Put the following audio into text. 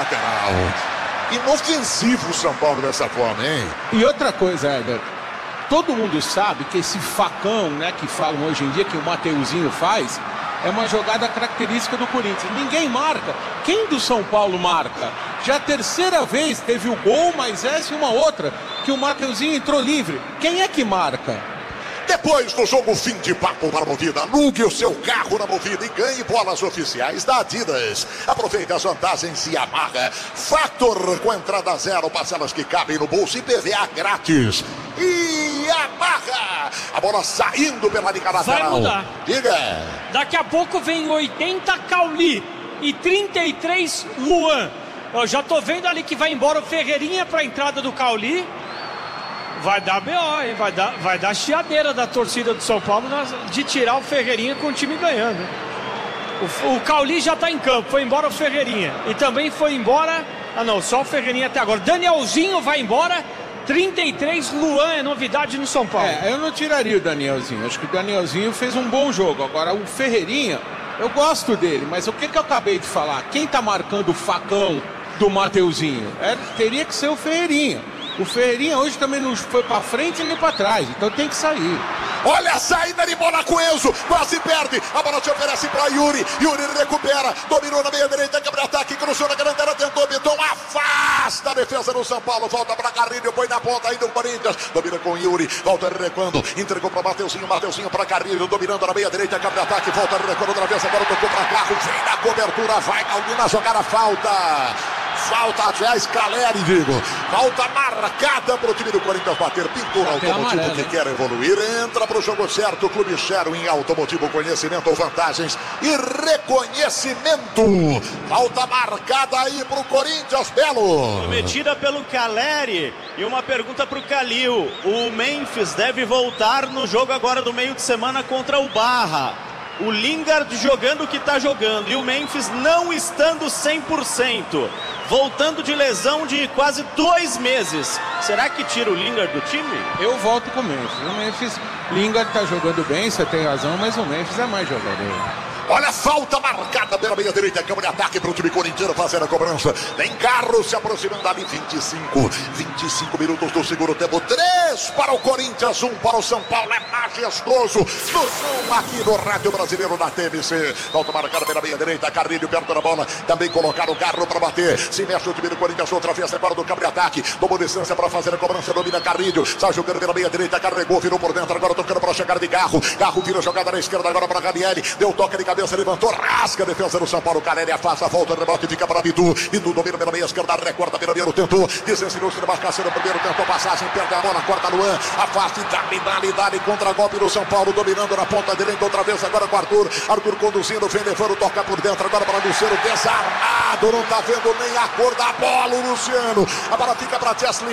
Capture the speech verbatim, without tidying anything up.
lateral. Inofensivo o São Paulo dessa forma, hein? E outra coisa, Éder, todo mundo sabe que esse facão, né, que falam hoje em dia, que o Mateuzinho faz, é uma jogada característica do Corinthians. Ninguém marca. Quem do São Paulo marca? Já a terceira vez teve o gol, mas essa e uma outra, que o Mateuzinho entrou livre. Quem é que marca? Depois do jogo, fim de papo para a Movida. Alugue o seu carro na Movida e ganhe bolas oficiais da Adidas. Aproveite as vantagens e amarra. Factor com entrada zero, parcelas que cabem no bolso e P V A grátis. E amarra! A bola saindo pela linha lateral. Vai mudar. Diga. Daqui a pouco vem oitenta Cauli e trinta e três Luan. Eu já tô vendo ali que vai embora o Ferreirinha para a entrada do Cauli. Vai dar B O, hein? Vai dar, vai dar chiadeira da torcida do São Paulo de tirar o Ferreirinha com o time ganhando. O, o Cauli já tá em campo, foi embora o Ferreirinha. E também foi embora... Ah não, só o Ferreirinha até agora. Danielzinho vai embora, trinta e três, Luan é novidade no São Paulo. É, eu não tiraria o Danielzinho. Acho que o Danielzinho fez um bom jogo. Agora, o Ferreirinha, eu gosto dele, mas o que, que eu acabei de falar? Quem tá marcando o facão do Mateuzinho? É, teria que ser o Ferreirinha. O Ferreirinha hoje também não foi pra frente nem pra trás, então tem que sair. Olha a saída de bola com Enzo, quase perde, a bola se oferece pra Yuri, Yuri recupera, dominou na meia direita, quebra ataque, cruzou na grandela, tentou Biton, afasta a defesa do São Paulo, volta pra Carrilho, põe na ponta ainda o Corinthians, domina com Yuri, volta recuando, entregou pra Mateuzinho, Mateuzinho pra Carrilho, dominando na meia direita, quebra ataque, volta recuando outra vez, agora tocou pra Carro, vem na cobertura, vai Cauli na jogada, falta. Falta, aliás, Caleri, digo. Falta marcada para o time do Corinthians bater. Pintura Automotivo amarelo, que quer evoluir. Entra para o jogo certo. Clube Sherwin Automotivo, conhecimento, vantagens e reconhecimento. Falta marcada aí para o Corinthians, Belo. Prometida pelo Caleri. E uma pergunta para o Calil. O Memphis deve voltar no jogo agora do meio de semana contra o Barra. O Lingard jogando o que está jogando e o Memphis não estando cem por cento. Voltando de lesão de quase dois meses. Será que tira o Lingard do time? Eu volto com o Memphis. O Memphis, Lingard está jogando bem, você tem razão, mas o Memphis é mais jogador. Olha a falta marcada pela meia direita, câmara de ataque para o time corintiano fazer a cobrança. Tem Carlos se aproximando ali, vinte e cinco, vinte e cinco minutos do segundo tempo. três para o Corinthians, um para o São Paulo. É majestoso no som aqui no Rádio Brasileiro da T V C. Falta marcada pela meia direita, Carrilho perto da bola. Também colocaram o carro para bater. Se mexe o time do Corinthians outra vez agora do câmara de ataque. Tomou distância para fazer a cobrança, domina Carrilho. Sai jogando pela meia direita, carregou, virou por dentro. Agora tocando para chegar de Carro. Carro vira jogada na esquerda agora para Ranieri. Deu toque de cabeça. Levantou, rasga a defesa do São Paulo. Caleri afasta, volta, rebote, fica para Bidu. Bidu domina pela meia esquerda, recorta pelo primeiro, tentou. Desensinou-se de marcação no primeiro, tentou passagem, perde a bola, corta Luan. Afasta e dá-lhe, dá-lhe, dá-lhe. Contra-golpe do São Paulo, dominando na ponta direita outra vez. Agora com Arthur. Arthur conduzindo, vem levando, toca por dentro. Agora para Luciano, desarmado. Não tá vendo nem a cor da bola, o Luciano. A bola fica para Chesley.